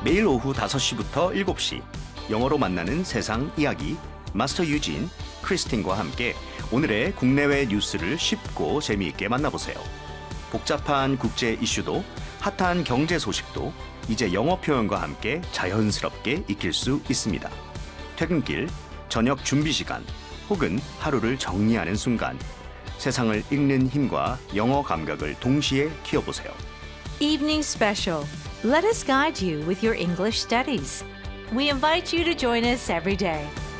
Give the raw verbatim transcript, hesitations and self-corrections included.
매일 오후 다섯 시부터 일곱 시 영어로 만나는 세상 이야기 마스터 유진, 크리스틴과 함께 오늘의 국내외 뉴스를 쉽고 재미있게 만나보세요. 복잡한 국제 이슈도 핫한 경제 소식도 이제 영어 표현과 함께 자연스럽게 익힐 수 있습니다. 퇴근길, 저녁 준비 시간 혹은 하루를 정리하는 순간 세상을 읽는 힘과 영어 감각을 동시에 키워보세요. Evening Special. Let us guide you with your English studies. We invite you to join us every day.